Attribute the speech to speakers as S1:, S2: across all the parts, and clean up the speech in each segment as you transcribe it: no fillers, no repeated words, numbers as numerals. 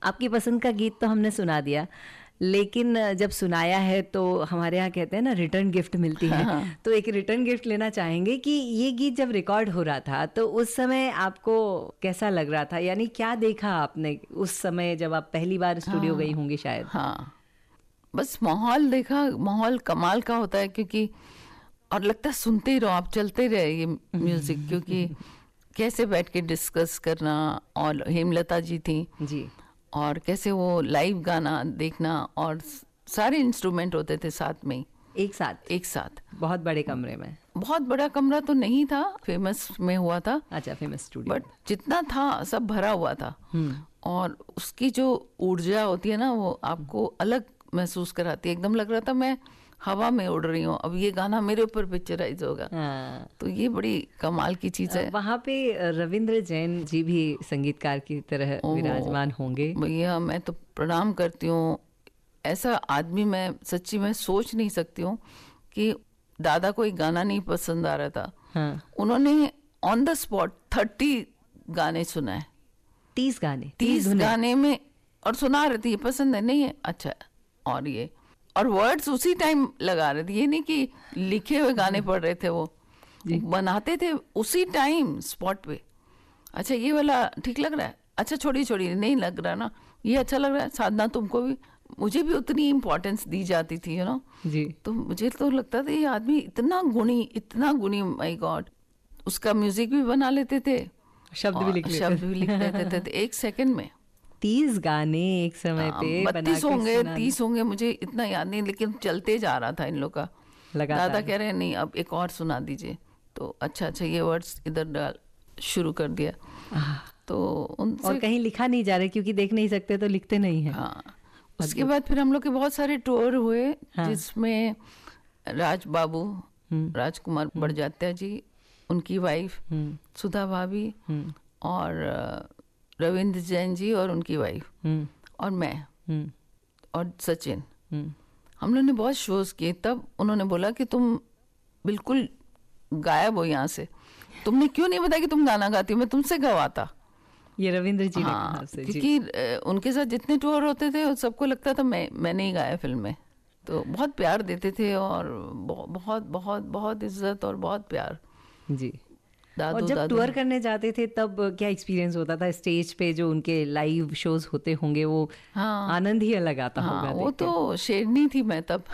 S1: आपकी पसंद का गीत तो हमने सुना दिया, लेकिन जब सुनाया है तो हमारे यहाँ कहते हैं ना रिटर्न गिफ्ट मिलती है।
S2: हाँ।
S1: तो एक रिटर्न गिफ्ट लेना चाहेंगे कि ये गीत जब रिकॉर्ड हो रहा था तो उस समय आपको कैसा लग रहा था, यानी क्या देखा आपने उस समय जब आप पहली बार स्टूडियो गई होंगी शायद?
S2: हाँ, बस माहौल देखा, माहौल कमाल का होता है, क्योंकि और लगता है सुनते ही रहो आप, चलते रहे ये म्यूजिक, क्योंकि कैसे बैठ के डिस्कस करना, और हेमलता जी थी
S1: जी,
S2: और कैसे वो लाइव गाना देखना, और सारे इंस्ट्रूमेंट होते थे साथ में,
S1: एक साथ बहुत बड़े कमरे में।
S2: बहुत बड़ा कमरा तो नहीं था, फेमस में हुआ था।
S1: अच्छा, फेमस स्टूडियो।
S2: बट जितना था सब भरा हुआ था, और उसकी जो ऊर्जा होती है ना वो आपको अलग महसूस कराती है। एकदम लग रहा था मैं हवा में उड़ रही हूँ, अब ये गाना मेरे ऊपर पिक्चराइज होगा। तो ये बड़ी कमाल की चीज है।
S1: वहाँ पे रविंद्र जैन जी भी संगीतकार की तरह विराजमान होंगे।
S2: भैया मैं तो प्रणाम करती हूँ, ऐसा आदमी मैं सच्ची में सोच नहीं सकती हूँ कि दादा को एक गाना नहीं पसंद आ रहा था।
S1: हाँ।
S2: उन्होंने ऑन द स्पॉट 30 गाने सुनाए।
S1: 30 गाने
S2: 30 गाने में, और सुना रहे थे ये पसंद है नहीं है अच्छा, और ये और वर्ड्स उसी टाइम लगा रहे थे, ये नहीं कि लिखे हुए गाने पढ़ रहे थे, वो बनाते थे उसी टाइम स्पॉट पे। अच्छा ये वाला ठीक लग रहा है, अच्छा छोड़िए नहीं लग रहा ना, ये अच्छा लग रहा है साधना तुमको भी, मुझे भी उतनी इम्पोर्टेंस दी जाती थी, यू नो जी। तो मुझे तो लगता था ये आदमी इतना गुणी, माय गॉड। उसका म्यूजिक भी बना लेते थे, शब्द भी लिख लेते थे एक सेकंड में।
S1: 30 गाने एक समय पे
S2: 32 होंगे 30 होंगे, मुझे इतना याद नहीं, लेकिन चलते जा रहा था इन लोग का। दादा कह रहे हैं नहीं अब एक और सुना दीजिए, तो अच्छा ये वर्ड्स इधर डाल शुरू कर दिया। तो उनसे
S1: और कहीं लिखा नहीं जा रहा क्योंकि देख नहीं सकते तो लिखते नहीं है।
S2: हाँ, उसके बाद फिर हम लोग के बहुत सारे टूर हुए। हाँ। जिसमें राजकुमार बड़जात्या जी, उनकी वाइफ सुधा भाभी, और रविंद्र जैन जी और उनकी वाइफ, और मैं और सचिन, हम लोगों ने बहुत शोज किए। तब उन्होंने बोला कि तुम बिल्कुल गायब हो यहाँ से, तुमने क्यों नहीं बताया कि तुम गाना गाती हो, मैं तुमसे गवाता।
S1: ये रविंद्र जी ने कहा
S2: आपसे, क्योंकि उनके साथ जितने टूर होते थे सबको लगता था मैंने ही गाया फिल्म में। तो बहुत प्यार देते थे, और बहुत बहुत बहुत इज्जत और बहुत प्यार
S1: जी। और जब टूर करने जाते थे तब क्या एक्सपीरियंस होता था स्टेज पे, जो उनके लाइव शोज होते होंगे वो? हाँ, आनंद ही अलग आता होगा।
S2: वो तो शेरनी थी मैं तब।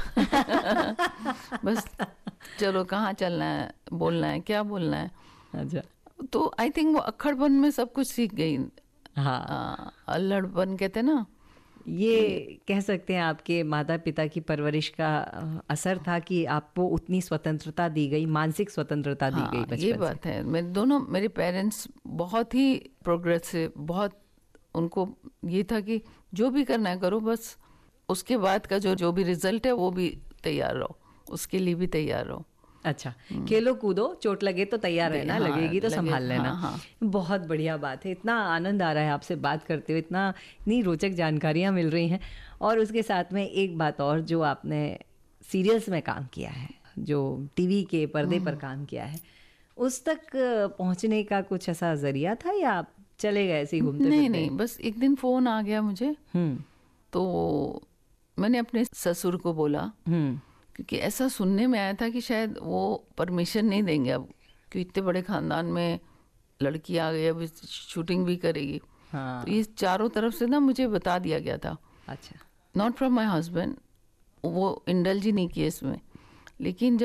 S2: बस चलो कहाँ चलना है, बोलना है, क्या बोलना है।
S1: अच्छा,
S2: तो आई थिंक वो अक्खड़पन में सब कुछ सीख गई।
S1: हाँ,
S2: अल्लड़पन कहते ना,
S1: ये कह सकते हैं आपके माता पिता की परवरिश का असर था कि आपको उतनी स्वतंत्रता दी गई, मानसिक स्वतंत्रता दी गई बचपन से।
S2: ये बात है। मेरे पेरेंट्स बहुत ही प्रोग्रेसिव, बहुत, उनको ये था कि जो भी करना है करो, बस उसके बाद का जो भी रिजल्ट है वो भी तैयार रहो, उसके लिए भी तैयार रहो।
S1: अच्छा, खेलो कूदो, चोट लगे तो तैयार रहना, लगेगी तो संभाल लेना।
S2: हाँ।
S1: बहुत बढ़िया बात है। इतना आनंद आ रहा है आपसे बात करते हुए, इतनी रोचक जानकारियाँ मिल रही हैं। और उसके साथ में एक बात और, जो आपने सीरियल्स में काम किया है, जो टीवी के पर्दे पर काम किया है, उस तक पहुंचने का कुछ ऐसा जरिया था या आप चले गए ऐसे ही घूमते?
S2: नहीं, बस एक दिन फोन आ गया मुझे, तो मैंने अपने ससुर को बोला, क्योंकि ऐसा सुनने में आया था कि शायद वो परमिशन नहीं देंगे अब, क्योंकि इतने बड़े खानदान में लड़की आ गई, अब शूटिंग भी करेगी। हाँ। तो ये चारों तरफ से ना मुझे बता दिया गया था।
S1: अच्छा,
S2: नॉट फ्रॉम माय हस्बैंड, वो इंडल्ज ही नहीं किए इसमें, लेकिन